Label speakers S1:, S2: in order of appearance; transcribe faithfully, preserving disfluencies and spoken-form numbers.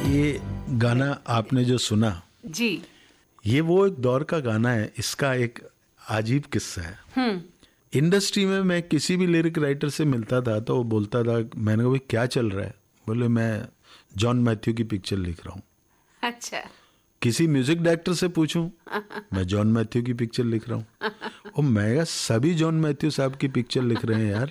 S1: ये गाना आपने जो सुना
S2: जी,
S1: ये वो एक दौर का गाना है। इसका एक अजीब किस्सा है।
S2: हम्म,
S1: इंडस्ट्री में मैं किसी भी लिरिक राइटर से मिलता था तो वो बोलता था, मैंने कहा भाई क्या चल रहा है? बोले मैं जॉन मैथ्यू की पिक्चर लिख रहा हूँ।
S2: अच्छा,
S1: किसी म्यूजिक डायरेक्टर से पूछूं, मैं जॉन मैथ्यू की पिक्चर लिख रहा हूँ। और मैं कहा, सभी जॉन मैथ्यू साहब की पिक्चर लिख रहे हैं यार,